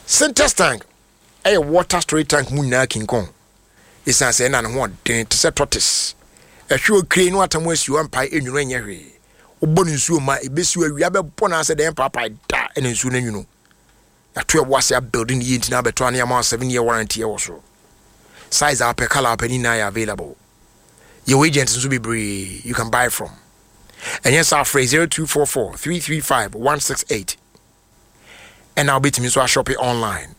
Syntex tank a water storage tank mu na King Kong. It's an say na ho den to set tortoise. A show crane what am was you empire in your enyewe. Obon nsuo ma ebesu awia be pona say den papa da en nsuo na nwunu. Na to was ya building yi ntina beto an am 7-year warranty e so. Size up per color penny na available. Your agents will be free. You can buy from. And yes, our phrase 0244 335 168. And I'll be to me so I shop it online.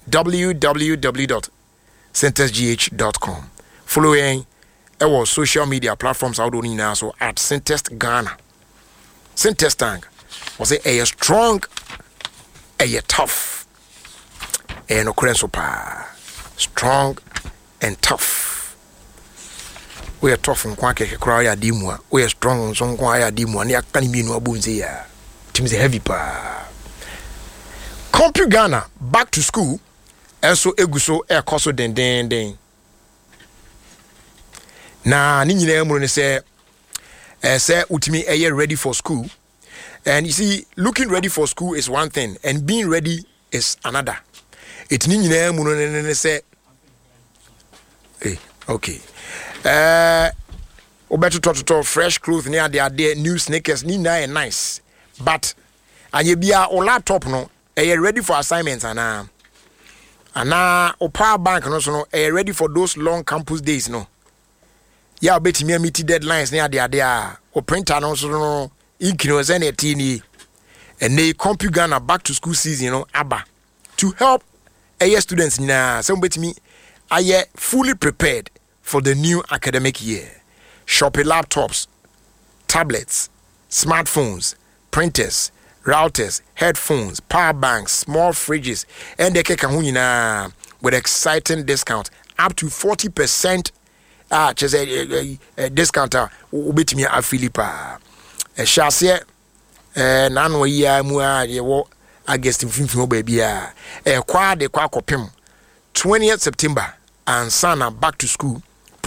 www.syntexgh.com. Following our social media platforms out on now so at Syntex Ghana. Syntex tank was a strong, a tough, and no strong and tough. We are tough on Quake cry a dimwa. We are strong on some quiet dimwa. Near Canimino Abunzia. Tim's heavy pa. Compu Ghana back to school. Also Eguso air coso den. Na Nina Mun say Utimi a year ready for school. And you see, looking ready for school is one thing, and being ready is another. It's Nina Mun say, hey, okay. Obeto to fresh clothes near their new sneakers ni na nice but anye bia o laptop no ready for assignments ana o power bank no so no ready for those long campus days no ya obetimi meet deadlines near their o printer no so no inkino zeneti ni and they Compu Ghana back to school season no aba to help students na some betimi aye fully prepared for the new academic year. Shopping laptops, tablets, smartphones, printers, routers, headphones, power banks, small fridges, and the kekahunina with exciting discount up to 40%. Just a discount. Ubit me a Philippa. A chassis, nano ya mua ye against him baby. A quad de quackopim. 20th September and Sana back to school.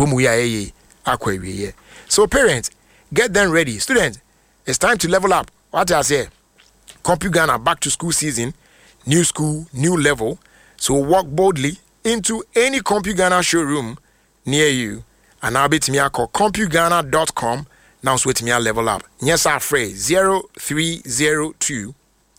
So parents, get them ready. Students, it's time to level up. What I say, Compu Ghana back to school season, new school, new level. So walk boldly into any Compu Ghana showroom near you. And I'll be to me call CompuGhana.com. Now switch me a level up. Yes, our phrase 0302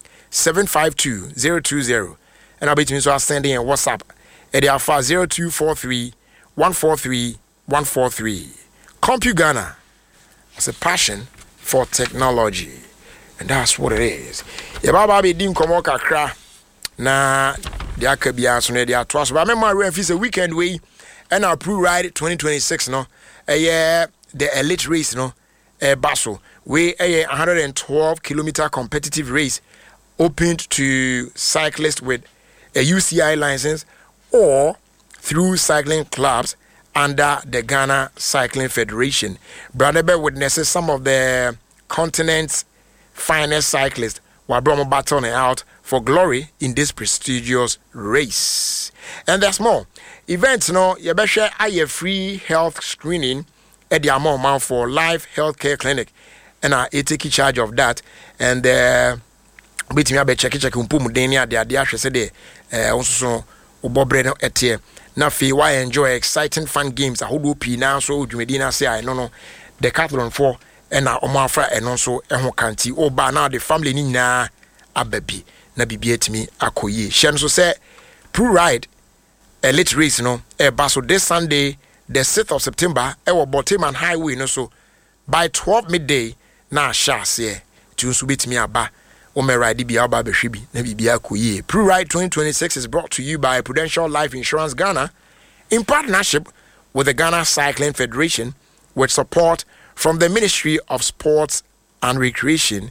752 020. And I'll be to me so I'll send in WhatsApp. At the alpha 0243 143 143. Compu Ghana has a passion for technology, and that's what it is. Yababa be dim komo kakra na de akabia so na de atwa so. Ba me ma refi say weekend we and our Pro Ride 2026 no. The elite race no. Baso we 112-kilometer competitive race opened to cyclists with a UCI license or through cycling clubs under the Ghana Cycling Federation. Bradebe witnesses some of the continent's finest cyclists while Bromo battling out for glory in this prestigious race. And there's more. Events, no, you better a free health screening at the amount for live healthcare clinic. And I take charge of that. And with me, I be check Umpumudenia, the idea she said, also Bobreno etie. Na fi why enjoy exciting fun games a hodo pi na so dwumedina say I no decathlon 4 and na omafra eno so eho kanti oba na the family ni nyina ababi na bibia timi akoye hye so say Pro Ride elite race no baso this Sunday the 6th of September ewo Boteman Highway no so by 12 midday na shase tu so betimi aba Ride bi aba behwebi na bibia koye. Pro Ride 2026 is brought to you by Prudential Life Insurance Ghana in partnership with the Ghana Cycling Federation with support from the Ministry of Sports and Recreation,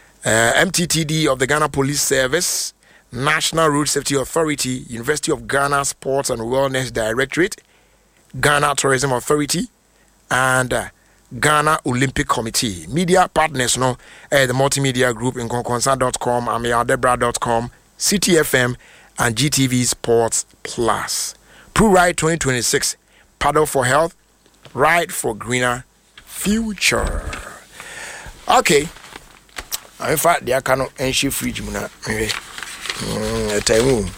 MTTD of the Ghana Police Service, National Road Safety Authority, University of Ghana Sports and Wellness Directorate, Ghana Tourism Authority, and Ghana Olympic Committee. Media partners, the Multimedia Group in Conconsa.com, AmiaDebra.com, CTFM, and GTV Sports Plus. Pro Ride 2026. Paddle for health, ride for greener future. Okay. In fact, they are kind of ancient fridge.